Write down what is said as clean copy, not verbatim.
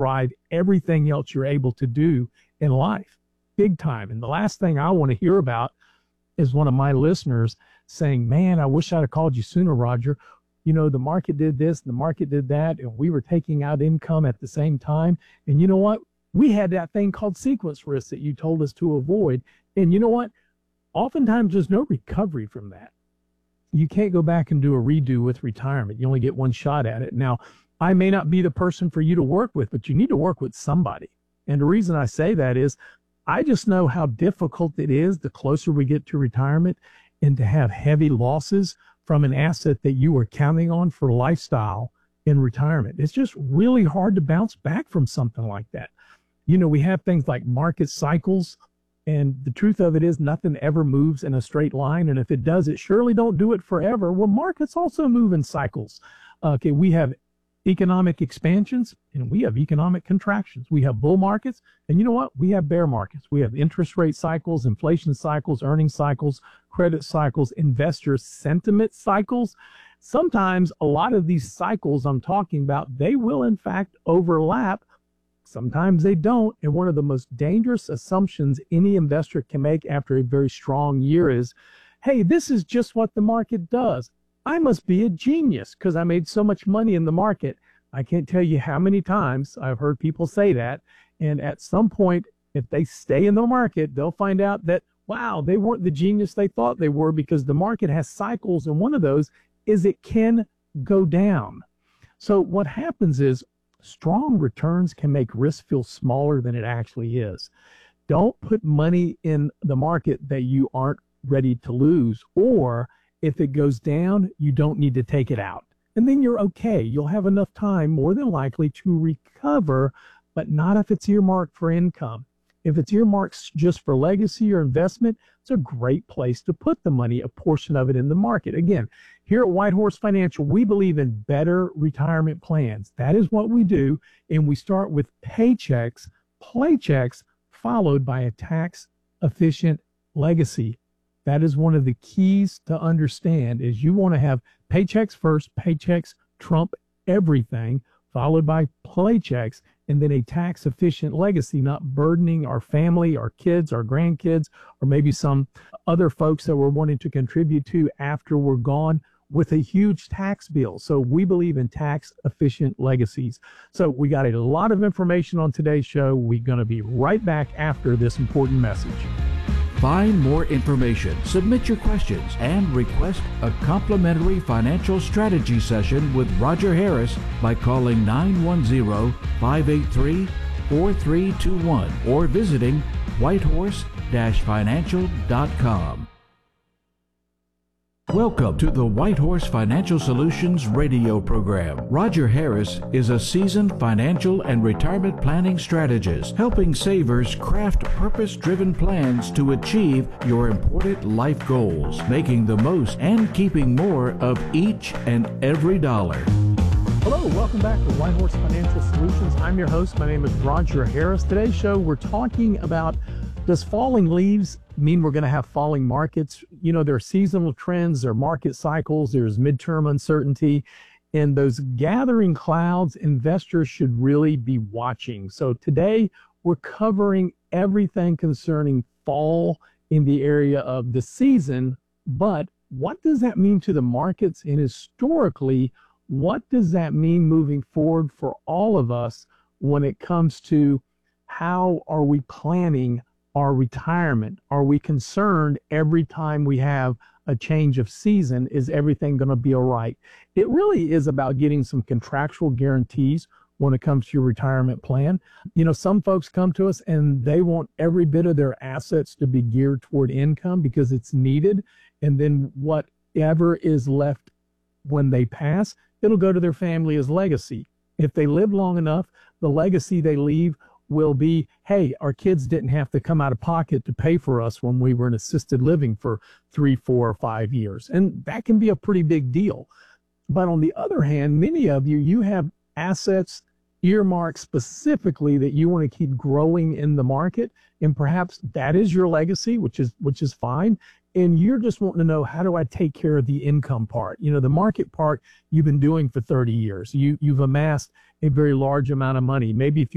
override everything else you're able to do in life, big time. And the last thing I want to hear about is one of my listeners saying, man, I wish I'd have called you sooner, Roger. You know, the market did this, the market did that, and we were taking out income at the same time. And you know what? We had that thing called sequence risk that you told us to avoid. And you know what? Oftentimes there's no recovery from that. You can't go back and do a redo with retirement. You only get one shot at it. Now, I may not be the person for you to work with, but you need to work with somebody. And the reason I say that is I just know how difficult it is the closer we get to retirement, and to have heavy losses from an asset that you were counting on for lifestyle in retirement. It's just really hard to bounce back from something like that. You know, we have things like market cycles, and the truth of it is nothing ever moves in a straight line. And if it does, it surely don't do it forever. Well, markets also move in cycles. Okay, we have economic expansions and we have economic contractions. We have bull markets, and you know what? We have bear markets. We have interest rate cycles, inflation cycles, earnings cycles, credit cycles, investor sentiment cycles. Sometimes a lot of these cycles I'm talking about, they will in fact overlap. Sometimes they don't. And one of the most dangerous assumptions any investor can make after a very strong year is, hey, this is just what the market does. I must be a genius because I made so much money in the market. I can't tell you how many times I've heard people say that. And at some point, if they stay in the market, they'll find out that, wow, they weren't the genius they thought they were, because the market has cycles. And one of those is it can go down. So what happens is strong returns can make risk feel smaller than it actually is. Don't put money in the market that you aren't ready to lose, or if it goes down, you don't need to take it out. And then you're okay. You'll have enough time, more than likely, to recover, but not if it's earmarked for income. If it's earmarked just for legacy or investment, it's a great place to put the money, a portion of it in the market. Again, here at White Horse Financial, we believe in better retirement plans. That is what we do. And we start with paychecks, playchecks, followed by a tax-efficient legacy. That is one of the keys to understand, is you want to have paychecks first, paychecks trump everything, followed by playchecks, and then a tax-efficient legacy, not burdening our family, our kids, our grandkids, or maybe some other folks that we're wanting to contribute to after we're gone with a huge tax bill. So we believe in tax-efficient legacies. So we got a lot of information on today's show. We're going to be right back after this important message. Find more information, submit your questions, and request a complimentary financial strategy session with Roger Harris by calling 910-583-4321 or visiting whitehorse-financial.com. Welcome to the White Horse Financial Solutions radio program. Roger Harris is a seasoned financial and retirement planning strategist, helping savers craft purpose-driven plans to achieve your important life goals, making the most and keeping more of each and every dollar. Hello, welcome back to White Horse Financial Solutions. I'm your host. My name is Roger Harris. Today's show, we're talking about, does falling leaves mean we're going to have falling markets? You know, there are seasonal trends, there are market cycles, there's midterm uncertainty, and those gathering clouds investors should really be watching. So today we're covering everything concerning fall in the area of the season, but what does that mean to the markets? And historically, what does that mean moving forward for all of us when it comes to how are we planning our retirement? Are we concerned every time we have a change of season? Is everything going to be all right? It really is about getting some contractual guarantees when it comes to your retirement plan. You know, some folks come to us and they want every bit of their assets to be geared toward income because it's needed. And then whatever is left when they pass, it'll go to their family as legacy. If they live long enough, the legacy they leave will be, hey, our kids didn't have to come out of pocket to pay for us when we were in assisted living for 3, 4, or 5 years. And that can be a pretty big deal. But on the other hand, many of you have assets earmarked specifically that you want to keep growing in the market. And perhaps that is your legacy, which is fine. And you're just wanting to know, how do I take care of the income part? You know, the market part you've been doing for 30 years. You've amassed a very large amount of money. Maybe if